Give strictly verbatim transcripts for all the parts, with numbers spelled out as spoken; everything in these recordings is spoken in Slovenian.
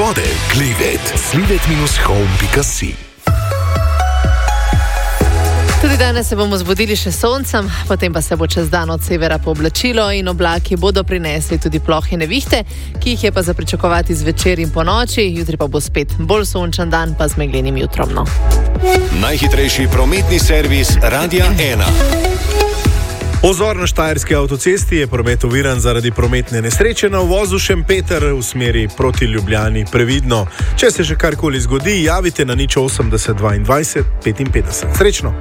vode, Glivet, slivet dash home dot si. Tudi danes se bomo zbudili še s soncem, potem pa se bo čez dan od severa pooblačilo in oblaki bodo prinesli tudi plohe nevihte, ki jih je pa za pričakovati zvečer in po noči, jutri pa bo spet bolj sončen dan, pa z meglenim jutrom. No. Najhitrejši prometni servis Radia ena. Ozor na štajerski avtocesti je promet oviran zaradi prometne nesreče na uvozu Šempeter v smeri proti Ljubljani. Previdno, če se že karkoli zgodi, javite na nič osemdeset dvaindvajset petinpetdeset. Srečno!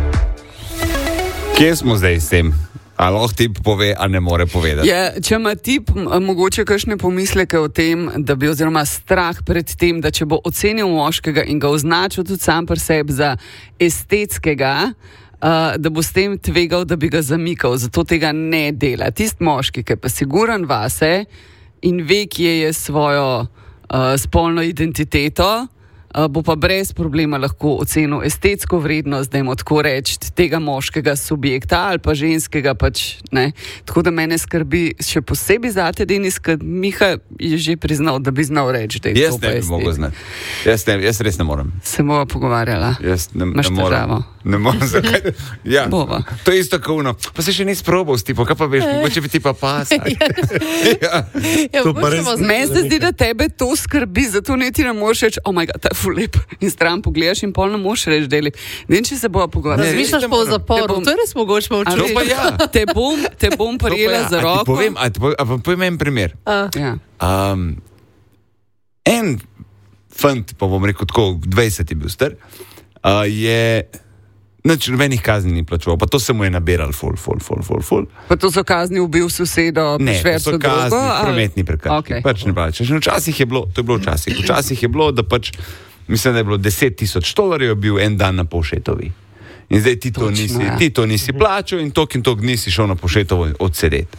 Kje smo zdaj s tem? A lahko tip pove, a ne more povedati? Ja, če ima tip mogoče kakšne pomisleke o tem, da bi oziroma strah pred tem, da če bo ocenil moškega in ga označil tudi sam pri sebi za estetskega, Uh, da bo s tem tvegal, da bi ga zamikal, zato tega ne dela. Tist moški, ki je pa siguran vase in ve, kje je svojo uh, spolno identiteto, uh, bo pa brez problema lahko ocenil estetsko vrednost, da jim tako reči, tega moškega subjekta ali pa ženskega pač, ne. Tako da mene skrbi še posebej zate, Denis, ker Miha je že priznal, da bi znal reči, da je jaz to pa ne bi mogel znati. Jaz, ne, jaz res ne morem. Se bova pogovarjala. Jaz ne, Imaš ne morem. Ne morem, zakaj? Ja, Bova. To je isto kao ono. Pa se še nisi probal s tipo, kaj pa veš, mogoče bi ti pa pasal. Ja, To pa res- počemo z- Meni se zdi, da tebe to skrbi, zato ne ti ne moreš reči, oh my god, ta je ful lep, in stran pogledaš in pol ne moreš reči, da je lep. Ne vem, če se bova pogovarjala. Razmišljaš pa o Te zaporu, bom- to je res mogoče A molčati. veš, pa ja. te bom, te bom prijela To pa ja. za A ti roko. povem, a ti povem, a vam povem en primer. Ja. Um, en fant, pa bom rekel tako, dvajset je bil star, uh, je nič nobenih kazni ni plačeval, pa to se mu je nabiral ful, ful, ful, ful, ful. Pa to so kazni ubil sosedo, Ne, to švercu so kazni, drogo, ali- prometni prekrški. Okej. Pač ne plačaš. In včasih je bilo, to je bilo včasih, včasih je bilo, da pač, mislim, da je bilo deset tisoč dolarjev bil en dan na Povšetovi. In zdaj ti to Točno, nisi, ja. ti to nisi plačal in tok in tok nisi šel na Povšetovo odsedeti.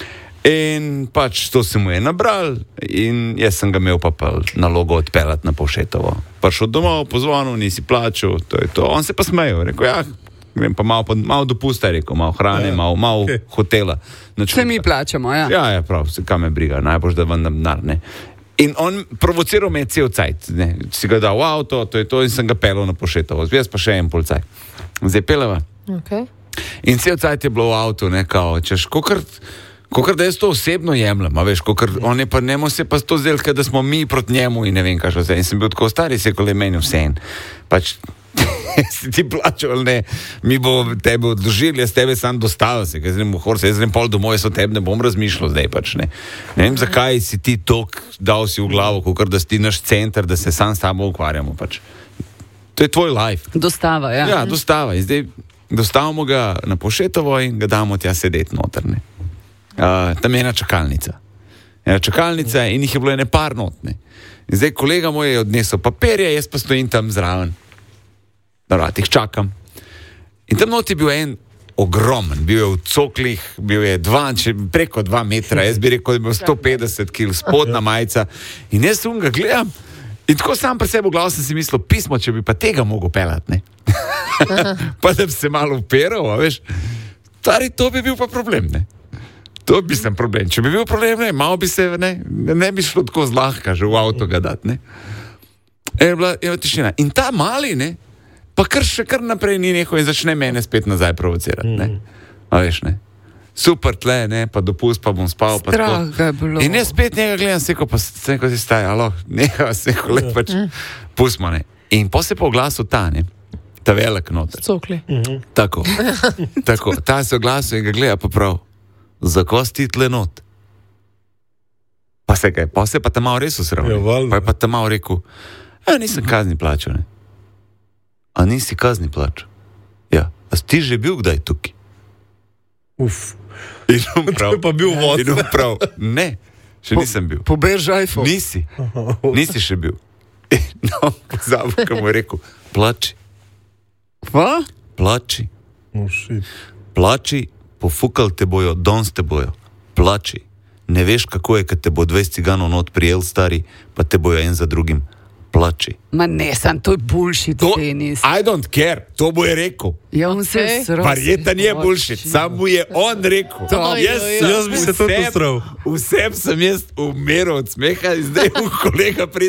In pač to se mu je nabral in jaz sem ga imel pa, pa nalogo odpeljati na Povšetovo. Prišel domov, pozvonil, nisi plačal, to je to. On se pa smejal, rekel, ja, grem pa malo, malo dopusta, rekel, malo hrane, Ja, malo, malo okej. hotela. Nič Se mi plačamo, ja. Ja, ja, prav, se kam me briga, najbolj da vam denar, ne. In on provociral me cel cajt, ne. Si ga dal v avto, to je to, in sem ga pelal na Povšetovo. Jaz pa še en policaj. Zdaj pelava. Okay. In cel cajt je bilo v avtu, ne, kao, češ, kokrat, kokrat da jaz to osebno jemljem, a veš, kokrat, on je pa, njemu se pa to zdel, da smo mi proti njemu in ne vem, kaj še vse. In sem bil tako stari, se kole meni vse en. Pač, si ti plačal ali ne, mi bo tebe odložili, jaz tebe sam dostavil se, ker zdaj v horse, jaz grem pol domov, jaz o tebi ne bom razmišljal zdaj pač, ne. Ne vem, zakaj si ti tok dal si v glavo, kakor da si ti naš center, da se sam s tabo ukvarjamo pač. To je tvoj life. Dostava, ja. Ja, dostava. In zdaj dostavimo ga na Povšetovo in ga damo tja sedeti noter, ne. Uh, tam je ena čakalnica. Ena čakalnica in jih je bilo ene par notne. In zdaj kolega moj je odnesel papirje, jaz pa stojim tam zraven. Na vratih čakam. In tam not je bil en ogromen, bil je v coklih, bil je dva, če preko dva metra, jaz bi rekel, da je bil sto petdeset kilogramov, spodna majica. In jaz sem ga gledam in tako sam pri sebi v glavu sem si mislil, pismo, če bi pa tega mogel pelati, ne. Pa da bi se malo uperal, a veš. Tari, to bi bil pa problem, ne. To bi sem problem. Če bi bil problem, ne, malo bi se, ne, ne bi šlo tako zlahka že v avto ga dati, ne. Je bila, je bila tišina. In ta mali, ne, pa kar še kar naprej ni nehal in začne mene spet nazaj provocirati, ne. A veš, ne. Super tle, ne, pa dopust, pa bom spal, pa Strah tako. ga je bilo. In jaz spet njega gledam, seko, pa seko si staj, alo, neha, seko, le pač, pustimo, ne. In po se pa oglasil ta, ne, ta velik noter. Cokli. Tako, tako, ta se oglasil in ga gleda pa prav, zakaj si ti tle not? Pa se kaj, pa se pa tam malo res usral, Ja, ne. valjda. Pa je pa tam malo rekel, a nisem kazni plačal, ne. A nisi kazni plačal? Ja, a si ti že bil kdaj tukaj? Uf. In on prav, To je pa bil vod. in on prav, ne, še nisem bil. Pobež iPhone. Nisi, nisi še bil. In on pozabil, ko mu je rekel, plači, Kva? plači, Oh, shit. plači, pofukal te bojo, danes te bojo, plači. Ne veš, kako je, kad te bo dvajset ciganov not prijel stari, pa te bojo en za drugim, plači. Ma ne, sam to je bullshit, To, Denis. I don't care, to bo je rekel. Ja, on se Okej. je sral. Verjetno je bullshit, sam mu je on rekel. To- Jaz, Oj, oj, sem oj. Jaz bi se tudi vsem- ustral. Vsem sem jaz umiral od smeha in zdaj mu kolega pride.